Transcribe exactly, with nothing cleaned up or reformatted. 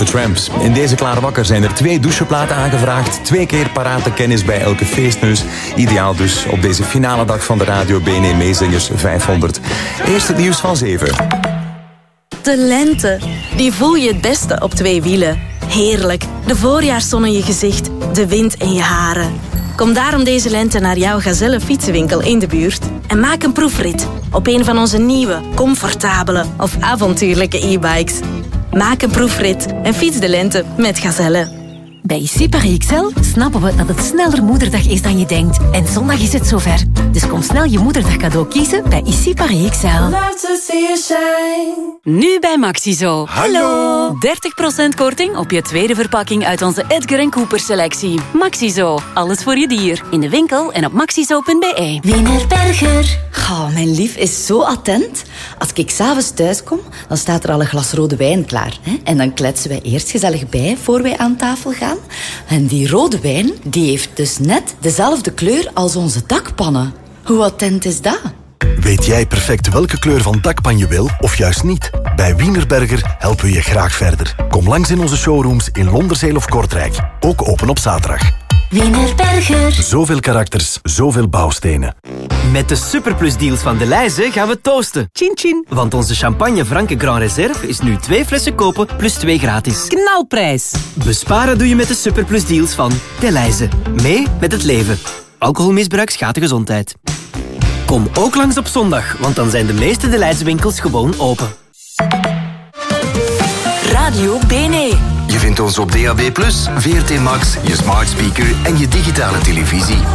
Tramps. In deze Klaar Wakker zijn er twee doucheplaten aangevraagd. Twee keer parate kennis bij elke feestneus. Ideaal dus op deze finale dag van de Radio B N E Meezingers vijfhonderd. Eerst het nieuws van zeven. De lente, die voel je het beste op twee wielen. Heerlijk, de voorjaarszon in je gezicht, de wind in je haren. Kom daarom deze lente naar jouw Gazelle fietsenwinkel in de buurt en maak een proefrit op een van onze nieuwe, comfortabele of avontuurlijke e-bikes. Maak een proefrit en fiets de lente met Gazelle. Bij I C Paris X L snappen we dat het sneller moederdag is dan je denkt. En zondag is het zover. Dus kom snel je moederdag cadeau kiezen bij I C Paris X L. Nu bij Maxizo. Hallo! dertig procent korting op je tweede verpakking uit onze Edgar en Cooper selectie. Maxizo. Alles voor je dier. In de winkel en op maxizo punt b e. Wienerberger. Oh, mijn lief is zo attent. Als ik 's avonds thuis kom, dan staat er al een glas rode wijn klaar. Hè? En dan kletsen wij eerst gezellig bij voor wij aan tafel gaan. En die rode wijn, die heeft dus net dezelfde kleur als onze dakpannen. Hoe attent is dat? Weet jij perfect welke kleur van dakpan je wil, of juist niet? Bij Wienerberger helpen we je graag verder. Kom langs in onze showrooms in Londerzeel of Kortrijk. Ook open op zaterdag. Wienerberger. Zoveel karakters, zoveel bouwstenen. Met de Superplus-deals van Delhaize gaan we toosten. Chin chin. Want onze champagne Franke Grand Reserve is nu twee flessen kopen plus twee gratis. Knalprijs. Besparen doe je met de Superplus-deals van Delhaize. Mee met het leven. Alcoholmisbruik schaadt de gezondheid. Kom ook langs op zondag, want dan zijn de meeste Delhaize winkels gewoon open. Radio B N E. Je vindt ons op D A B plus, V R T Max, je smart speaker en je digitale televisie